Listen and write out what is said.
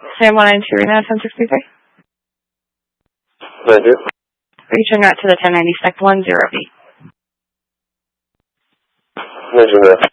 Sam 192 Reno, 1063. Thank you. Reaching out to the 1090 Sec 10B. Mention that.